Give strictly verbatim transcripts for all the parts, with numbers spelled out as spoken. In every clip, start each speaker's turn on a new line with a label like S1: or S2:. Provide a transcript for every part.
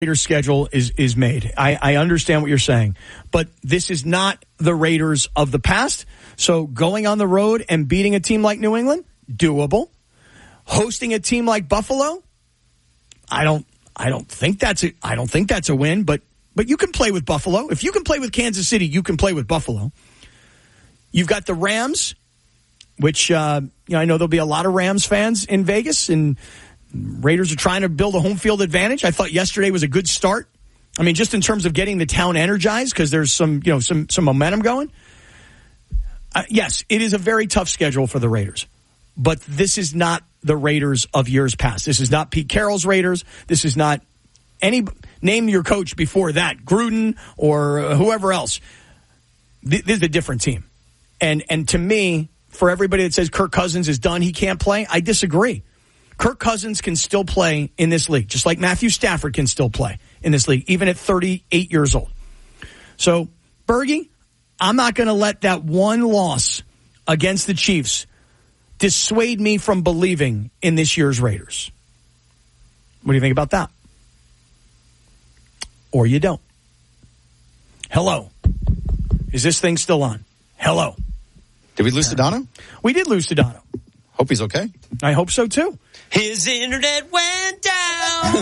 S1: Raiders schedule is is made. I, I understand what you're saying, but this is not the Raiders of the past. So going on the road and beating a team like New England, doable. Hosting a team like Buffalo, I don't I don't think that's a I don't think that's a win, but but you can play with Buffalo. If you can play with Kansas City, you can play with Buffalo. You've got the Rams, which uh, you know I know there'll be a lot of Rams fans in Vegas, and Raiders are trying to build a home field advantage. I thought yesterday was a good start. I mean, just in terms of getting the town energized, because there's some, you know, some, some momentum going. Uh, yes, it is a very tough schedule for the Raiders, but this is not the Raiders of years past. This is not Pete Carroll's Raiders. This is not any, name your coach before that, Gruden or uh, whoever else. This is a different team. And, and to me, for everybody that says Kirk Cousins is done, he can't play, I disagree. Kirk Cousins can still play in this league, just like Matthew Stafford can still play in this league, even at thirty-eight years old. So, Bergie, I'm not going to let that one loss against the Chiefs dissuade me from believing in this year's Raiders. What do you think about that? Or you don't. Hello. Is this thing still on? Hello.
S2: Did we lose Sedano?
S1: We did lose Sedano.
S2: Hope he's okay.
S1: I hope so, too.
S3: His internet went down.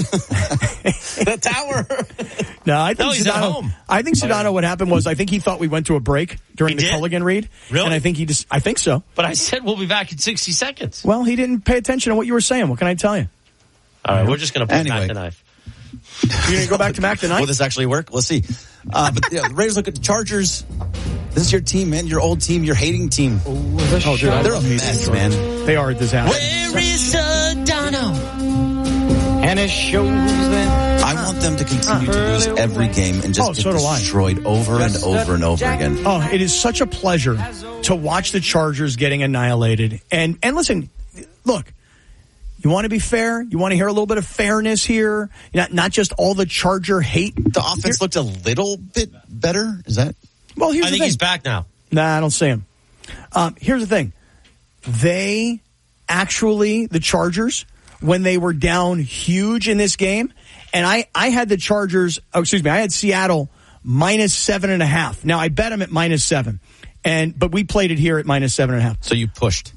S3: The tower.
S1: No, I think
S3: no, he's
S1: Sedano,
S3: at home.
S1: I think Sedano, what happened was I think he thought we went to a break during
S3: He
S1: the
S3: did?
S1: Culligan read.
S3: Really?
S1: And I think he just, I think so.
S3: But I said we'll be back in sixty seconds.
S1: Well, he didn't pay attention to what you were saying. What can I tell you?
S3: All right, we're just going to put
S2: Anyway.
S3: back the knife.
S1: You're going to go back to Mac tonight?
S2: Will this actually work? Let's see. Uh, but yeah, the Raiders look at the Chargers. This is your team, man. Your old team, your hating team.
S1: Oh, dude, I
S2: They're a
S1: love
S2: mess,
S1: these
S2: man.
S1: They are a disaster.
S3: Where is Sedano?
S4: And it shows that
S2: I want them to continue to lose every game and just
S1: Oh,
S2: get
S1: so do I.
S2: destroyed over and over and over again.
S1: Oh, it is such a pleasure to watch the Chargers getting annihilated. And and listen, look, you want to be fair? You want to hear a little bit of fairness here? Not not just all the Charger hate.
S2: The offense looked a little bit better. Is that?
S1: Well, here's
S3: I
S1: the
S3: think
S1: thing.
S3: he's back now.
S1: Nah, I don't see him. Um, here's the thing. They actually, the Chargers, when they were down huge in this game, and I, I had the Chargers, oh, excuse me, I had Seattle minus seven and a half. Now, I bet them at minus seven, and but we played it here at minus seven and a half.
S2: So you pushed.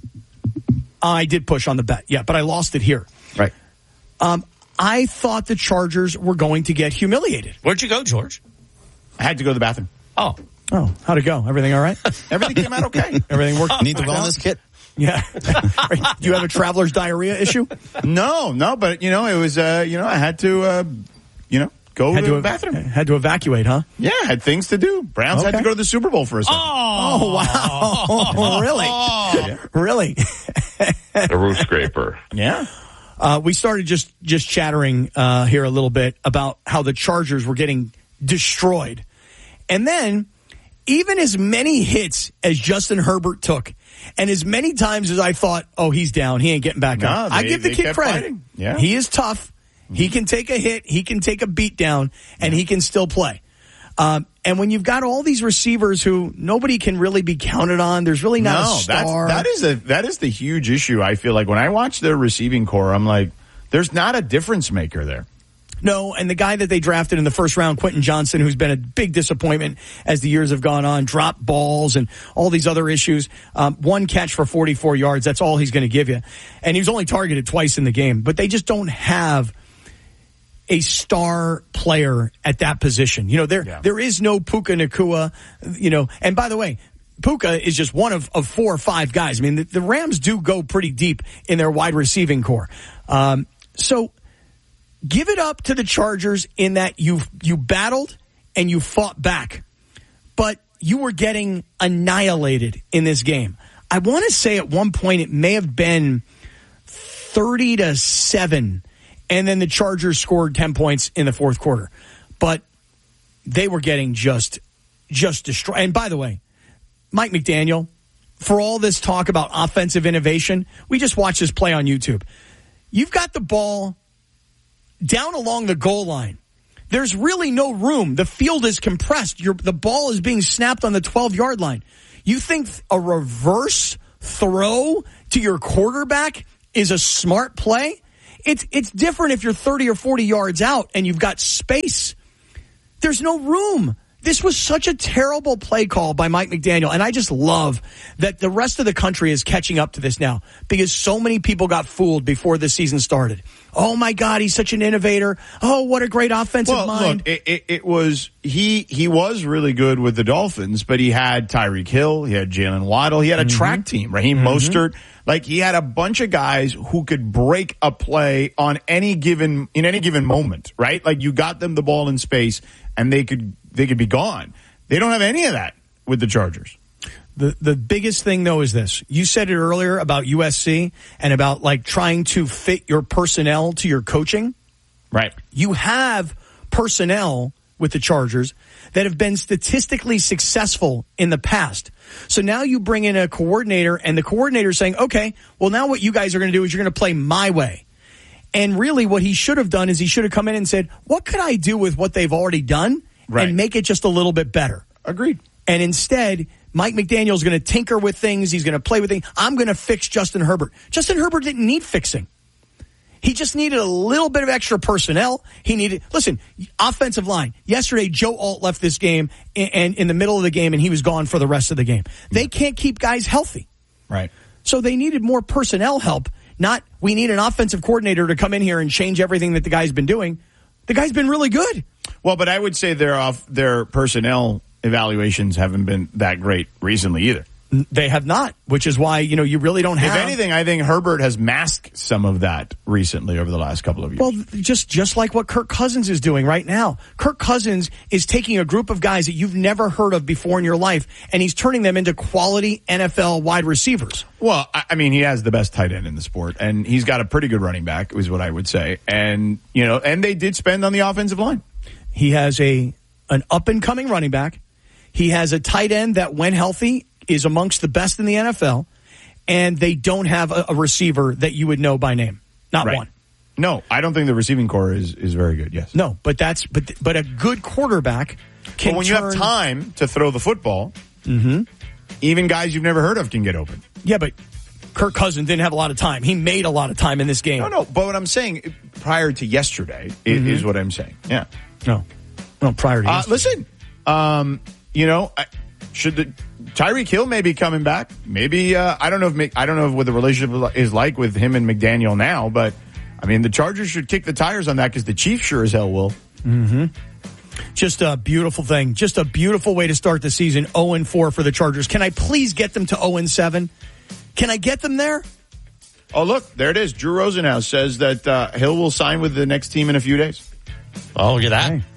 S1: I did push on the bet, yeah, but I lost it here.
S2: Right.
S1: Um, I thought the Chargers were going to get humiliated.
S3: Where'd you go, George?
S5: I had to go to the bathroom.
S3: Oh.
S1: Oh, how'd it go? Everything all right?
S5: Everything came out okay.
S1: Everything worked?
S2: Need the
S1: worked out?
S2: wellness kit?
S1: Yeah. Do you have a traveler's diarrhea issue?
S5: No, no, but, you know, it was, uh, you know, I had to, uh, you know, go
S1: Had
S5: to
S1: to
S5: the
S1: ev-
S5: bathroom.
S1: Had to evacuate, huh?
S5: Yeah, I had things to do. Browns had
S1: Okay.
S5: to go to the Super Bowl for a second.
S1: Oh, wow. Really? Really?
S6: A roof scraper.
S5: Yeah.
S1: Uh, we started just, just chattering uh, here a little bit about how the Chargers were getting destroyed. And then, even as many hits as Justin Herbert took, and as many times as I thought, oh, he's down, he ain't getting back
S5: No,
S1: up. I
S5: they-
S1: give the
S5: they
S1: kid
S5: kept
S1: credit.
S5: fighting. Yeah.
S1: He is tough. He can take a hit. He can take a beat down, and he can still play. Um, and when you've got all these receivers who nobody can really be counted on, there's really not
S5: no,
S1: a star.
S5: That's, that is a that is the huge issue. I feel like when I watch their receiving core, I'm like, there's not a difference maker there.
S1: No, and the guy that they drafted in the first round, Quentin Johnson, who's been a big disappointment as the years have gone on, dropped balls and all these other issues. Um, one catch for forty-four yards, that's all he's going to give you. And he was only targeted twice in the game. But they just don't have a star player at that position. You know, there
S5: Yeah.
S1: there is no Puka Nacua, you know. And by the way, Puka is just one of, of four or five guys. I mean, the, the Rams do go pretty deep in their wide receiving core. Um, so... Give it up to the Chargers in that you you battled and you fought back, but you were getting annihilated in this game. I want to say at one point it may have been thirty to seven, and then the Chargers scored ten points in the fourth quarter. But they were getting just just destroyed. And by the way, Mike McDaniel, for all this talk about offensive innovation, we just watched this play on YouTube. You've got the ball down along the goal line. There's really no room. The field is compressed. You're, the ball is being snapped on the twelve-yard line. You think a reverse throw to your quarterback is a smart play? It's it's different if you're thirty or forty yards out and you've got space. There's no room. This was such a terrible play call by Mike McDaniel, and I just love that the rest of the country is catching up to this now because so many people got fooled before the season started. Oh, my God, he's such an innovator. Oh, what a great offensive
S5: well,
S1: mind.
S5: Look, it, it, it was he he was really good with the Dolphins, but he had Tyreek Hill, he had Jalen Waddle, he had a mm-hmm. track team, Raheem mm-hmm. Mostert. Like, he had a bunch of guys who could break a play on any given in any given moment, right? Like, you got them the ball in space, and they could they could be gone. They don't have any of that with the Chargers.
S1: The the biggest thing, though, is this. You said it earlier about U S C and about, like, trying to fit your personnel to your coaching.
S5: Right.
S1: You have personnel with the Chargers that have been statistically successful in the past. So now you bring in a coordinator, and the coordinator is saying, okay, well, now what you guys are going to do is you're going to play my way. And really what he should have done is he should have come in and said, what could I do with what they've already done right. and make it just a little bit better?
S5: Agreed.
S1: And instead, Mike McDaniel's going to tinker with things. He's going to play with things. I'm going to fix Justin Herbert. Justin Herbert didn't need fixing. He just needed a little bit of extra personnel. He needed, listen, offensive line. Yesterday, Joe Alt left this game and in the middle of the game, and he was gone for the rest of the game. They can't keep guys healthy.
S5: Right.
S1: So they needed more personnel help, not we need an offensive coordinator to come in here and change everything that the guy's been doing. The guy's been really good.
S5: Well, but I would say their off their personnel evaluations haven't been that great recently either.
S1: They have not, which is why, you know, you really don't have.
S5: If anything, I think Herbert has masked some of that recently over the last couple of years.
S1: Well, just just like what Kirk Cousins is doing right now. Kirk Cousins is taking a group of guys that you've never heard of before in your life, and he's turning them into quality N F L wide receivers.
S5: Well, I mean, he has the best tight end in the sport, and he's got a pretty good running back, is what I would say. And, you know, and they did spend on the offensive line.
S1: He has a an up-and-coming running back. He has a tight end that, when healthy, is amongst the best in the N F L, and they don't have a, a receiver that you would know by name. Not
S5: right.
S1: one.
S5: No, I don't think the receiving core is, is very good, yes.
S1: No, but that's but but a good quarterback can
S5: But when
S1: turn,
S5: you have time to throw the football,
S1: mm-hmm.
S5: even guys you've never heard of can get open.
S1: Yeah, but Kirk Cousins didn't have a lot of time. He made a lot of time in this game.
S5: No, no, but what I'm saying, prior to yesterday, mm-hmm. is what I'm saying. Yeah.
S1: No. No, prior to
S5: uh,
S1: yesterday.
S5: Listen, um, you know, I, should the Tyreek Hill may be coming back. Maybe uh, I don't know if I don't know what the relationship is like with him and McDaniel now, but I mean the Chargers should kick the tires on that because the Chiefs sure as hell will.
S1: Mm-hmm. Just a beautiful thing. Just a beautiful way to start the season. oh and four for the Chargers. Can I please get them to oh and seven? Can I get them there?
S5: Oh, look, there it is. Drew Rosenhaus says that uh, Hill will sign with the next team in a few days.
S3: Oh, look at that.
S1: Okay.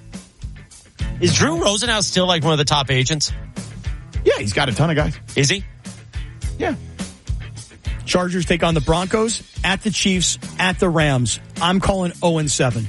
S3: Is Drew Rosenhaus still like one of the top agents?
S5: Yeah, he's got a ton of guys.
S3: Is he?
S5: Yeah.
S1: Chargers take on the Broncos, at the Chiefs, at the Rams. I'm calling oh and seven.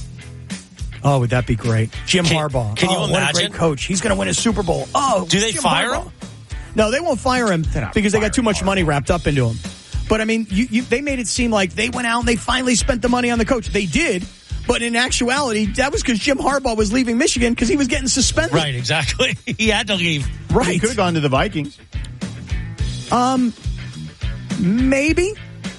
S1: Oh, would that be great? Jim
S3: can,
S1: Harbaugh.
S3: Can you
S1: oh,
S3: imagine?
S1: What a great coach. He's going to win a Super Bowl. Oh,
S3: do they
S1: Jim
S3: fire
S1: Harbaugh.
S3: him?
S1: No, they won't fire him because they got too much
S5: Harbaugh.
S1: money wrapped up into him. But, I mean, you, you, they made it seem like they went out and they finally spent the money on the coach. They did. But in actuality, that was because Jim Harbaugh was leaving Michigan because he was getting suspended.
S3: Right, exactly. He had to leave.
S1: Right.
S5: He could have gone to the Vikings.
S1: Um, maybe.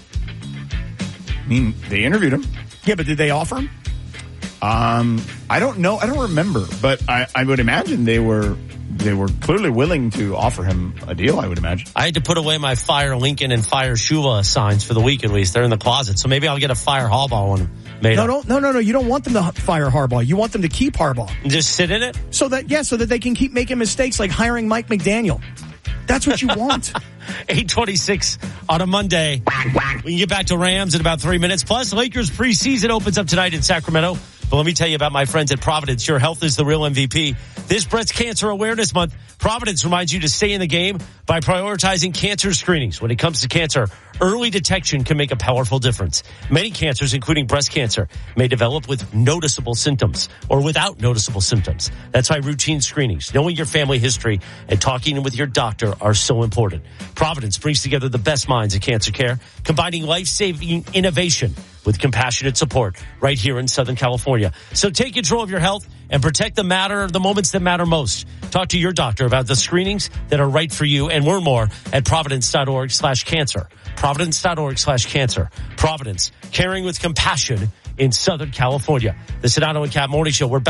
S5: I mean, they interviewed him.
S1: Yeah, but did they offer him?
S5: Um, I don't know. I don't remember, but I, I would imagine they were they were clearly willing to offer him a deal. I would imagine.
S3: I had to put away my Fire Lincoln and Fire Shula signs for the week at least. They're in the closet, so maybe I'll get a Fire Harbaugh one made
S1: No,
S3: up.
S1: don't, no, no, no. You don't want them to fire Harbaugh. You want them to keep Harbaugh.
S3: Just sit in it?
S1: So that, yeah, so that they can keep making mistakes like hiring Mike McDaniel. That's what you want.
S3: eight twenty-six on a Monday. We can get back to Rams in about three minutes. Plus, Lakers preseason opens up tonight in Sacramento. But let me tell you about my friends at Providence. Your health is the real M V P. This Breast Cancer Awareness Month, Providence reminds you to stay in the game by prioritizing cancer screenings. When it comes to cancer, early detection can make a powerful difference. Many cancers, including breast cancer, may develop with noticeable symptoms or without noticeable symptoms. That's why routine screenings, knowing your family history, and talking with your doctor are so important. Providence brings together the best minds in cancer care, combining life-saving innovation with compassionate support right here in Southern California. So take control of your health and protect the matter, the moments that matter most. Talk to your doctor about the screenings that are right for you and learn more at providence.org slash cancer. Providence.org slash cancer. Providence, caring with compassion in Southern California. The Sedano and Cat Morning Show. We're back.